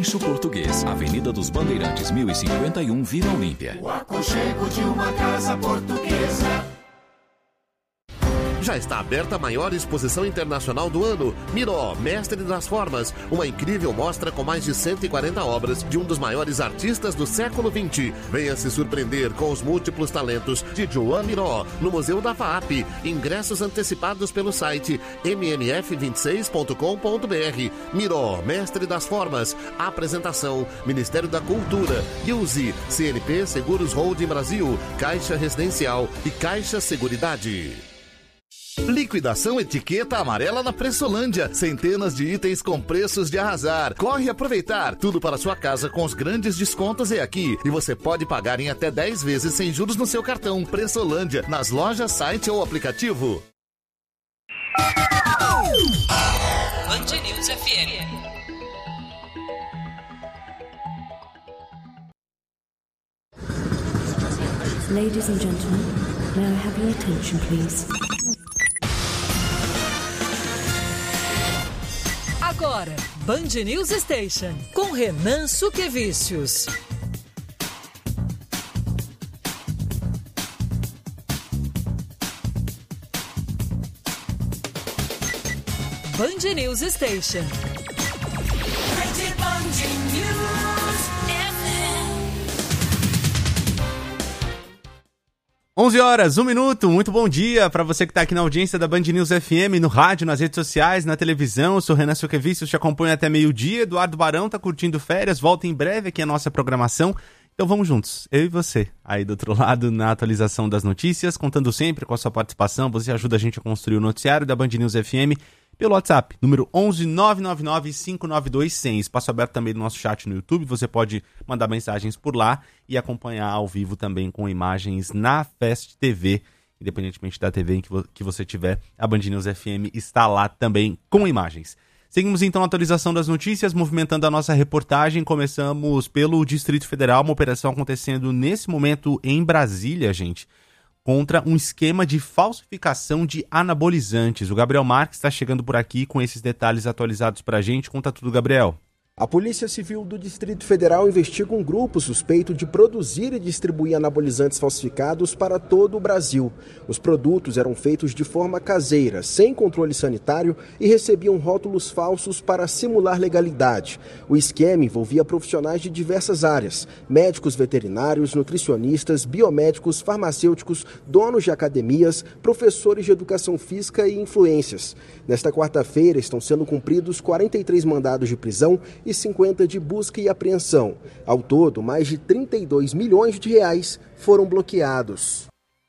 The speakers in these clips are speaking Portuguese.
Rancho Português, Avenida dos Bandeirantes, 1051, Vila Olímpia. O aconchego de uma casa portuguesa. Já está aberta a maior exposição internacional do ano, Miró, Mestre das Formas, uma incrível mostra com mais de 140 obras de um dos maiores artistas do século XX. Venha se surpreender com os múltiplos talentos de Joan Miró, no Museu da FAAP. Ingressos antecipados pelo site mmf26.com.br. Miró, Mestre das Formas. Apresentação, Ministério da Cultura, USE, CNP Seguros Holding Brasil, Caixa Residencial e Caixa Seguridade. Liquidação Etiqueta Amarela na Pressolândia. Centenas de itens com preços de arrasar. Corre aproveitar. Tudo para sua casa com os grandes descontos é aqui. E você pode pagar em até 10 vezes sem juros no seu cartão. Pressolândia, nas lojas, site ou aplicativo. Band News FM. Ladies and gentlemen, may I have your attention, please? Agora, Band News Station, com Renan Suquevicius. Band News Station. 11 horas, 1 minuto, muito bom dia para você que está aqui na audiência da Band News FM, no rádio, nas redes sociais, na televisão. Eu sou Renan Suquevicius, te acompanho até meio-dia. Eduardo Barão tá curtindo férias, volta em breve aqui a nossa programação. Então vamos juntos, eu e você, aí do outro lado, na atualização das notícias, contando sempre com a sua participação. Você ajuda a gente a construir o noticiário da Band News FM pelo WhatsApp, número 11999-592-100. Espaço aberto também no nosso chat no YouTube, você pode mandar mensagens por lá e acompanhar ao vivo também com imagens na Fest TV, independentemente da TV em que você tiver, a Band News FM está lá também com imagens. Seguimos então a atualização das notícias, movimentando a nossa reportagem. Começamos pelo Distrito Federal, uma operação acontecendo nesse momento em Brasília, gente, contra um esquema de falsificação de anabolizantes. O Gabriel Marques está chegando por aqui com esses detalhes atualizados para a gente. Conta tudo, Gabriel. A Polícia Civil do Distrito Federal investiga um grupo suspeito de produzir e distribuir anabolizantes falsificados para todo o Brasil. Os produtos eram feitos de forma caseira, sem controle sanitário e recebiam rótulos falsos para simular legalidade. O esquema envolvia profissionais de diversas áreas: médicos veterinários, nutricionistas, biomédicos, farmacêuticos, donos de academias, professores de educação física e influências. Nesta quarta-feira estão sendo cumpridos 43 mandados de prisão e 50 de busca e apreensão. Ao todo, mais de 32 milhões de reais foram bloqueados.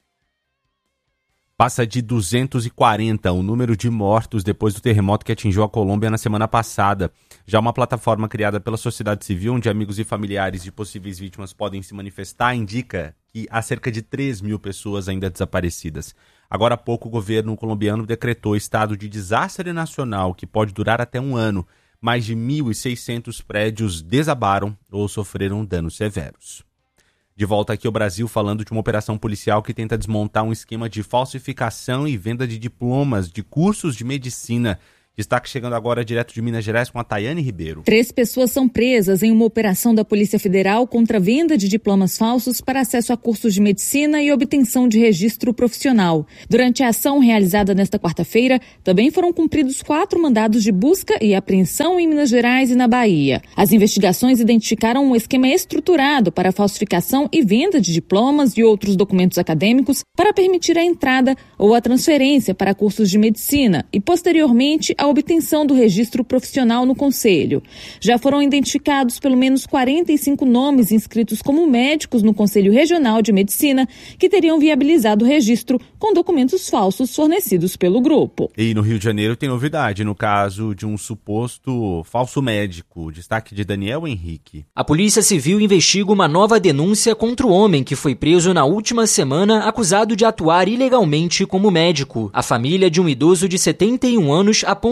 Passa de 240 o número de mortos depois do terremoto que atingiu a Colômbia na semana passada. Já uma plataforma criada pela sociedade civil, onde amigos e familiares de possíveis vítimas podem se manifestar, indica que há cerca de 3 mil pessoas ainda desaparecidas. Agora há pouco, o governo colombiano decretou estado de desastre nacional, que pode durar até um ano. Mais de 1.600 prédios desabaram ou sofreram danos severos. De volta aqui ao Brasil, falando de uma operação policial que tenta desmontar um esquema de falsificação e venda de diplomas de cursos de medicina. Destaque chegando agora direto de Minas Gerais com a Tayane Ribeiro. 3 pessoas são presas em uma operação da Polícia Federal contra a venda de diplomas falsos para acesso a cursos de medicina e obtenção de registro profissional. Durante a ação realizada nesta quarta-feira, também foram cumpridos 4 mandados de busca e apreensão em Minas Gerais e na Bahia. As investigações identificaram um esquema estruturado para a falsificação e venda de diplomas e outros documentos acadêmicos para permitir a entrada ou a transferência para cursos de medicina e, posteriormente, a obtenção do registro profissional no Conselho. Já foram identificados pelo menos 45 nomes inscritos como médicos no Conselho Regional de Medicina que teriam viabilizado o registro com documentos falsos fornecidos pelo grupo. E no Rio de Janeiro tem novidade no caso de um suposto falso médico. Destaque de Daniel Henrique. A Polícia Civil investiga uma nova denúncia contra o homem que foi preso na última semana acusado de atuar ilegalmente como médico. A família de um idoso de 71 anos aponta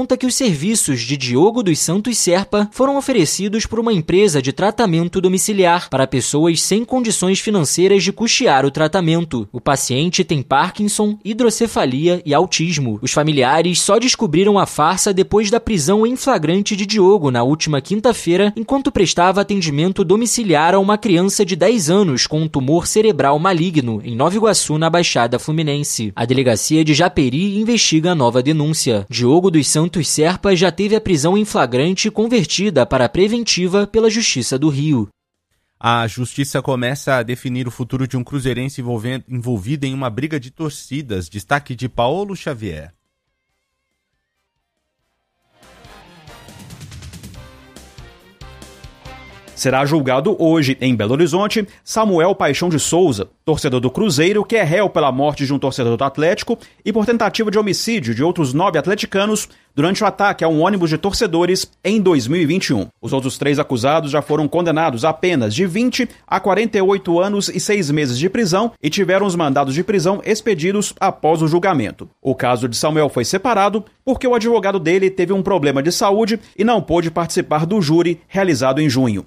conta que os serviços de Diogo dos Santos Serpa foram oferecidos por uma empresa de tratamento domiciliar para pessoas sem condições financeiras de custear o tratamento. O paciente tem Parkinson, hidrocefalia e autismo. Os familiares só descobriram a farsa depois da prisão em flagrante de Diogo na última quinta-feira, enquanto prestava atendimento domiciliar a uma criança de 10 anos com um tumor cerebral maligno em Nova Iguaçu, na Baixada Fluminense. A delegacia de Japeri investiga a nova denúncia. Diogo dos Santos Serpa já teve a prisão em flagrante convertida para preventiva pela Justiça do Rio. A justiça começa a definir o futuro de um cruzeirense envolvido em uma briga de torcidas. Destaque de Paulo Xavier. Será julgado hoje, em Belo Horizonte, Samuel Paixão de Souza, torcedor do Cruzeiro, que é réu pela morte de um torcedor do Atlético e por tentativa de homicídio de outros 9 atleticanos durante o ataque a um ônibus de torcedores em 2021. Os outros 3 acusados já foram condenados a apenas de 20 a 48 anos e 6 meses de prisão e tiveram os mandados de prisão expedidos após o julgamento. O caso de Samuel foi separado porque o advogado dele teve um problema de saúde e não pôde participar do júri realizado em junho.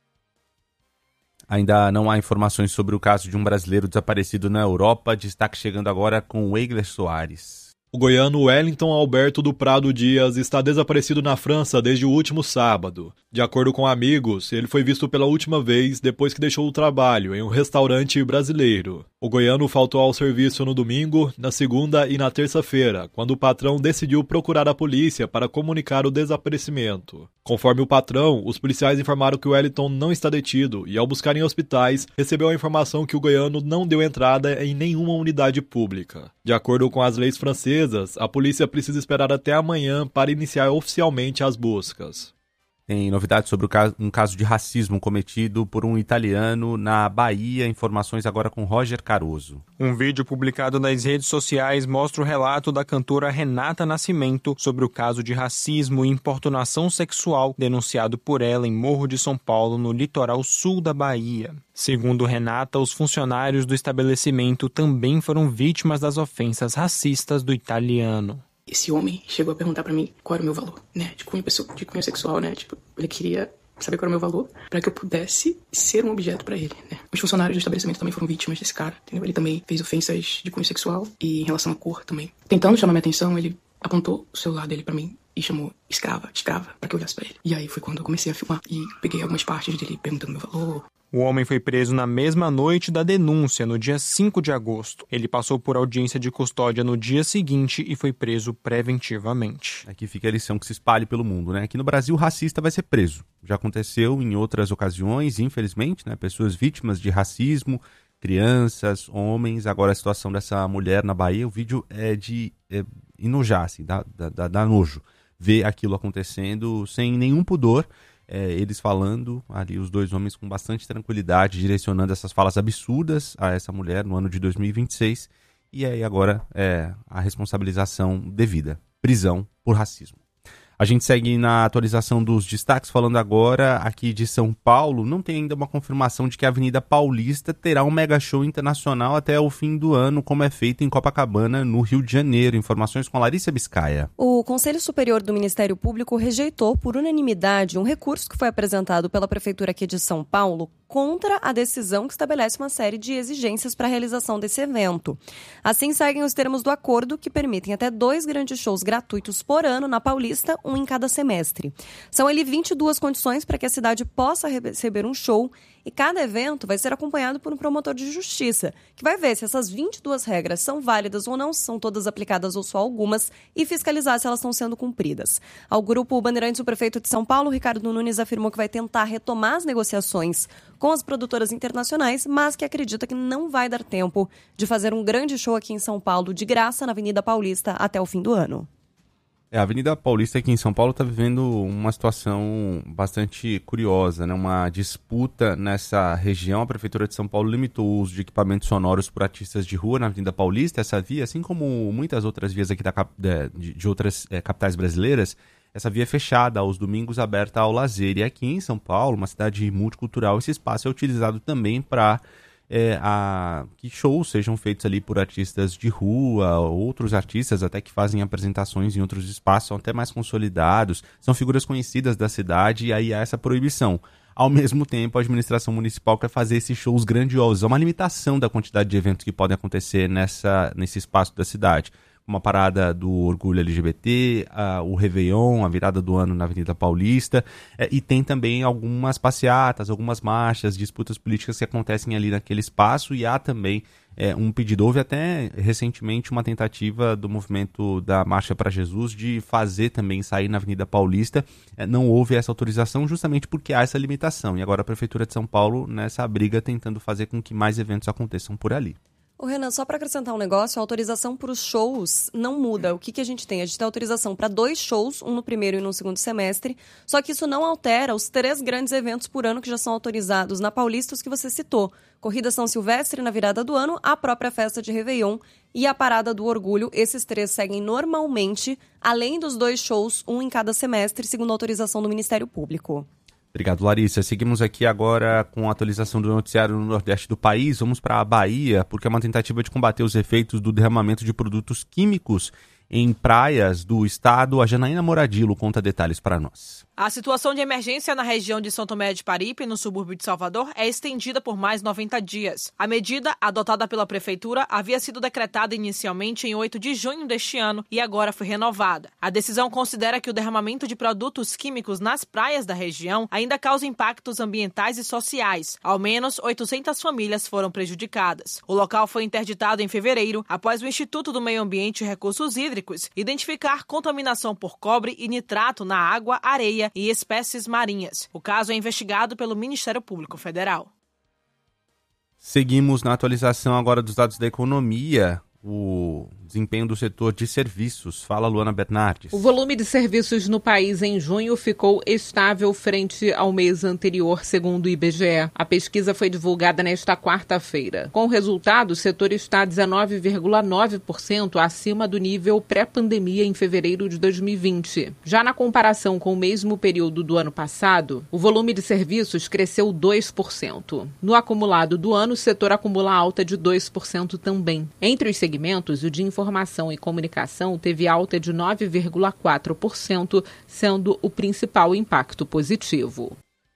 Ainda não há informações sobre o caso de um brasileiro desaparecido na Europa. Destaque chegando agora com o Eigler Soares. O goiano Wellington Alberto do Prado Dias está desaparecido na França desde o último sábado. De acordo com amigos, ele foi visto pela última vez depois que deixou o trabalho em um restaurante brasileiro. O goiano faltou ao serviço no domingo, na segunda e na terça-feira, quando o patrão decidiu procurar a polícia para comunicar o desaparecimento. Conforme o patrão, os policiais informaram que o Wellington não está detido e, ao buscar em hospitais, recebeu a informação que o goiano não deu entrada em nenhuma unidade pública. De acordo com as leis francesas, a polícia precisa esperar até amanhã para iniciar oficialmente as buscas. Tem novidades sobre um caso de racismo cometido por um italiano na Bahia. Informações agora com Roger Caruso. Um vídeo publicado nas redes sociais mostra o relato da cantora Renata Nascimento sobre o caso de racismo e importunação sexual denunciado por ela em Morro de São Paulo, no litoral sul da Bahia. Segundo Renata, os funcionários do estabelecimento também foram vítimas das ofensas racistas do italiano. Esse homem chegou a perguntar pra mim qual era o meu valor, né? De cunho sexual, né? Tipo, ele queria saber qual era o meu valor pra que eu pudesse ser um objeto pra ele, né? Os funcionários do estabelecimento também foram vítimas desse cara, entendeu? Ele também fez ofensas de cunho sexual e em relação à cor também. Tentando chamar minha atenção, ele apontou o celular dele pra mim e chamou escrava, pra que eu olhasse pra ele. E aí foi quando eu comecei a filmar e peguei algumas partes dele perguntando meu valor. O homem foi preso na mesma noite da denúncia, no dia 5 de agosto. Ele passou por audiência de custódia no dia seguinte e foi preso preventivamente. Aqui fica a lição que se espalhe pelo mundo, né? Aqui no Brasil, o racista vai ser preso. Já aconteceu em outras ocasiões, infelizmente, né? Pessoas vítimas de racismo, crianças, homens. Agora a situação dessa mulher na Bahia, o vídeo é de enojar, assim, dá nojo. Ver aquilo acontecendo sem nenhum pudor. Eles falando ali, os 2 homens com bastante tranquilidade, direcionando essas falas absurdas a essa mulher no ano de 2026, e aí agora a responsabilização devida, prisão por racismo. A gente segue na atualização dos destaques, falando agora aqui de São Paulo. Não tem ainda uma confirmação de que a Avenida Paulista terá um mega show internacional até o fim do ano, como é feito em Copacabana, no Rio de Janeiro. Informações com Larissa Biscaia. O Conselho Superior do Ministério Público rejeitou por unanimidade um recurso que foi apresentado pela Prefeitura aqui de São Paulo contra a decisão que estabelece uma série de exigências para a realização desse evento. Assim, seguem os termos do acordo, que permitem até 2 grandes shows gratuitos por ano na Paulista, um em cada semestre. São ali 22 condições para que a cidade possa receber um show, e cada evento vai ser acompanhado por um promotor de justiça, que vai ver se essas 22 regras são válidas ou não, se são todas aplicadas ou só algumas, e fiscalizar se elas estão sendo cumpridas. Ao Grupo Bandeirantes, o prefeito de São Paulo, Ricardo Nunes, afirmou que vai tentar retomar as negociações com as produtoras internacionais, mas que acredita que não vai dar tempo de fazer um grande show aqui em São Paulo de graça na Avenida Paulista até o fim do ano. A Avenida Paulista aqui em São Paulo está vivendo uma situação bastante curiosa, né? Uma disputa nessa região. A Prefeitura de São Paulo limitou o uso de equipamentos sonoros por artistas de rua na Avenida Paulista. Essa via, assim como muitas outras vias aqui de outras capitais brasileiras, essa via é fechada aos domingos, aberta ao lazer. E aqui em São Paulo, uma cidade multicultural, esse espaço é utilizado também para que shows sejam feitos ali por artistas de rua, outros artistas até que fazem apresentações em outros espaços, são até mais consolidados, são figuras conhecidas da cidade, e aí há essa proibição. Ao mesmo tempo, a administração municipal quer fazer esses shows grandiosos. Há uma limitação da quantidade de eventos que podem acontecer nesse espaço da cidade. Uma parada do orgulho LGBT, o Réveillon, a virada do ano na Avenida Paulista, e tem também algumas passeatas, algumas marchas, disputas políticas que acontecem ali naquele espaço, e há também um pedido. Houve até recentemente uma tentativa do movimento da Marcha para Jesus de fazer também sair na Avenida Paulista. Não houve essa autorização justamente porque há essa limitação, e agora a Prefeitura de São Paulo nessa briga tentando fazer com que mais eventos aconteçam por ali. Ô Renan, só para acrescentar um negócio, a autorização para os shows não muda. O que a gente tem? A gente tem autorização para 2 shows, um no primeiro e no segundo semestre, só que isso não altera os 3 grandes eventos por ano que já são autorizados na Paulista, os que você citou. Corrida São Silvestre na virada do ano, a própria festa de Réveillon e a Parada do Orgulho. Esses 3 seguem normalmente, além dos 2 shows, um em cada semestre, segundo a autorização do Ministério Público. Obrigado, Larissa. Seguimos aqui agora com a atualização do noticiário no Nordeste do país. Vamos para a Bahia, porque é uma tentativa de combater os efeitos do derramamento de produtos químicos em praias do estado. A Janaína Moradilo conta detalhes para nós. A situação de emergência na região de São Tomé de Paripe, no subúrbio de Salvador, é estendida por mais 90 dias. A medida, adotada pela Prefeitura, havia sido decretada inicialmente em 8 de junho deste ano e agora foi renovada. A decisão considera que o derramamento de produtos químicos nas praias da região ainda causa impactos ambientais e sociais. Ao menos 800 famílias foram prejudicadas. O local foi interditado em fevereiro, após o Instituto do Meio Ambiente e Recursos Hídricos identificar contaminação por cobre e nitrato na água, areia e espécies marinhas. O caso é investigado pelo Ministério Público Federal. Seguimos na atualização agora dos dados da economia. O desempenho do setor de serviços. Fala, Luana Bernardes. O volume de serviços no país em junho ficou estável frente ao mês anterior, segundo o IBGE. A pesquisa foi divulgada nesta quarta-feira. Com o resultado, o setor está 19,9% acima do nível pré-pandemia em fevereiro de 2020. Já na comparação com o mesmo período do ano passado, o volume de serviços cresceu 2%. No acumulado do ano, o setor acumula alta de 2% também. Entre os segmentos, o de informação e comunicação teve alta de 9,4%, sendo o principal impacto positivo.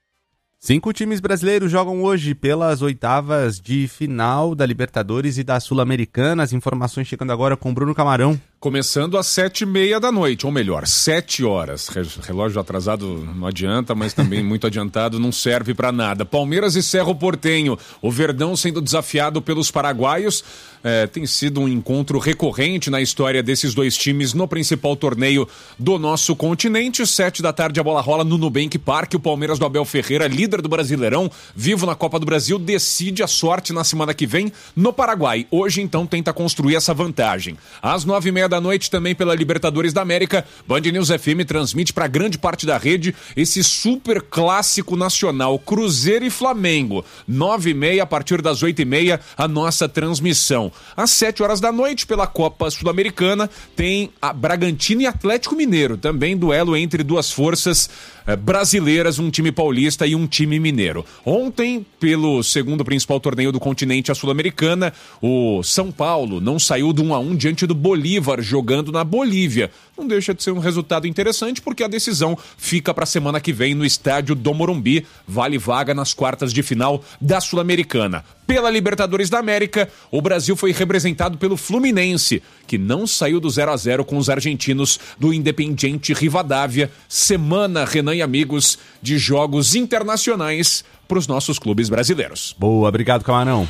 5 times brasileiros jogam hoje pelas oitavas de final da Libertadores e da Sul-Americana. As informações chegando agora com Bruno Camarão. Começando às 7h30 da noite, ou melhor, 7 horas. Relógio atrasado não adianta, mas também muito adiantado não serve para nada. Palmeiras e Cerro Porteño. O Verdão sendo desafiado pelos paraguaios. Tem sido um encontro recorrente na história desses dois times no principal torneio do nosso continente. 7 da tarde a bola rola no Nubank Park. O Palmeiras do Abel Ferreira, líder do Brasileirão, vivo na Copa do Brasil, decide a sorte na semana que vem no Paraguai. Hoje, então, tenta construir essa vantagem. Às 9h30 da noite, também pela Libertadores da América, Band News FM transmite para grande parte da rede esse super clássico nacional, Cruzeiro e Flamengo. 9h30, a partir das 8h30, a nossa transmissão. Às 7 horas da noite, pela Copa Sul-Americana, tem a Bragantino e Atlético Mineiro, também duelo entre duas forças brasileiras, um time paulista e um time mineiro. Ontem, pelo segundo principal torneio do continente, a Sul-Americana, o São Paulo não saiu do 1-1 diante do Bolívar, jogando na Bolívia. Não deixa de ser um resultado interessante, porque a decisão fica para a semana que vem no estádio do Morumbi. Vale vaga nas quartas de final da Sul-Americana. Pela Libertadores da América, o Brasil foi representado pelo Fluminense, que não saiu do 0-0 com os argentinos do Independiente Rivadavia. Semana, Renan e amigos, de jogos internacionais para os nossos clubes brasileiros. Boa, obrigado, Camarão.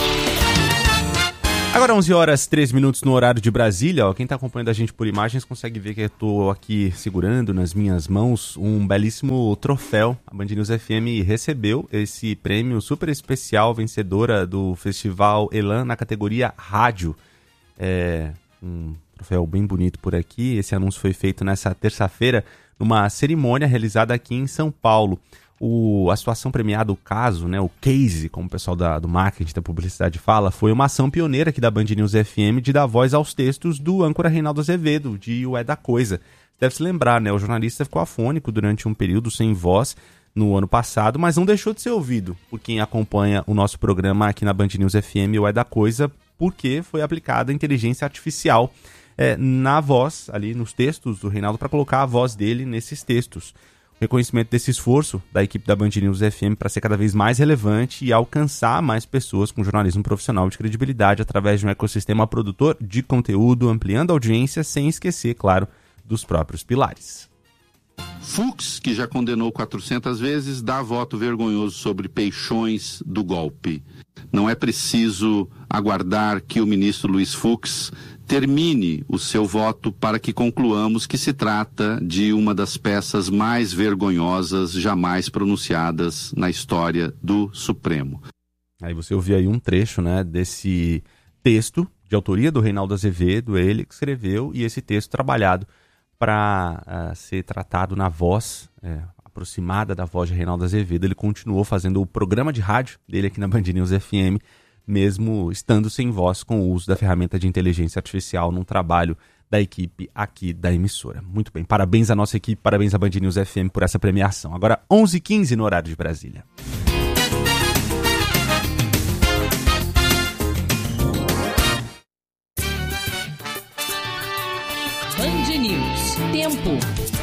Agora 11 horas 3 minutos no horário de Brasília. Quem está acompanhando a gente por imagens consegue ver que eu estou aqui segurando nas minhas mãos um belíssimo troféu. A Band News FM recebeu esse prêmio super especial, vencedora do Festival Elan na categoria Rádio. É um troféu bem bonito por aqui. Esse anúncio foi feito nessa terça-feira numa cerimônia realizada aqui em São Paulo. A situação premiada, o caso, né, o case, como o pessoal do marketing, da publicidade fala, foi uma ação pioneira aqui da Band News FM de dar voz aos textos do âncora Reinaldo Azevedo, de O É da Coisa. Deve se lembrar, né, o jornalista ficou afônico durante um período sem voz no ano passado, mas não deixou de ser ouvido por quem acompanha o nosso programa aqui na Band News FM, o É da Coisa, porque foi aplicada inteligência artificial na voz, ali nos textos do Reinaldo, para colocar a voz dele nesses textos. O reconhecimento desse esforço da equipe da Band News FM para ser cada vez mais relevante e alcançar mais pessoas com jornalismo profissional de credibilidade através de um ecossistema produtor de conteúdo, ampliando a audiência, sem esquecer, claro, dos próprios pilares. Fux, que já condenou 400 vezes, dá voto vergonhoso sobre peixões do golpe. Não é preciso aguardar que o ministro Luiz Fux termine o seu voto para que concluamos que se trata de uma das peças mais vergonhosas jamais pronunciadas na história do Supremo. Aí você ouviu aí um trecho, né, desse texto de autoria do Reinaldo Azevedo, ele que escreveu, e esse texto trabalhado para ser tratado na voz aproximada da voz de Reinaldo Azevedo. Ele continuou fazendo o programa de rádio dele aqui na Band News FM, mesmo estando sem voz, com o uso da ferramenta de inteligência artificial num trabalho da equipe aqui da emissora. Muito bem, parabéns à nossa equipe, parabéns à Band News FM por essa premiação. Agora 11h15 no horário de Brasília. Band News. Tempo.